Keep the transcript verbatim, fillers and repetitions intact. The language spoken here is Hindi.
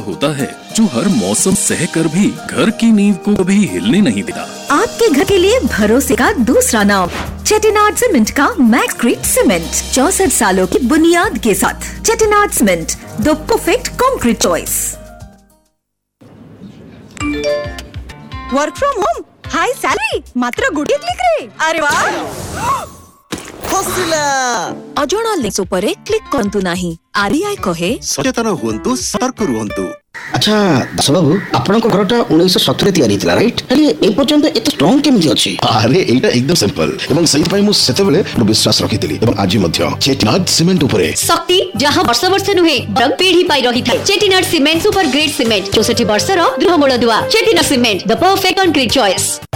होता है जो हर मौसम सह कर भी घर की नींव को कभी हिलने नहीं देता। आपके घर के लिए भरोसे का दूसरा नाम चेटिनाड सीमेंट का मैक्सक्रीट सीमेंट, चौसठ सालों की बुनियाद के साथ। Chettinad cement, the perfect concrete choice. Work from home, high salary, मात्र गोटे क्लिक रे। अरे वाह, हसिला अजଣା लिंक्स उपरे क्लिक करंतु नाही। आरबीआई कहे सचेतन हुंतु, सतर्क रुहंतु। अच्छा दास बाबू, आपन को घरटा उन्नीस सौ सत्तर तैयारी थिला राइट? हेले ए पर्यंत एत स्ट्रांग केमिति अछि? अरे एटा एकदम सिंपल एवं सही पई मु सेते बेले विश्वास रखितिली एवं आज मध्य चेटिनाड सीमेंट उपरे शक्ति जहां वर्ष वर्ष नुहे बरम पीढ़ी पाई रही था। Chettinad cement super great cement चौसठ वर्ष रो दृढ़ मूल दुआ। Chettinad cement, the perfect concrete choice.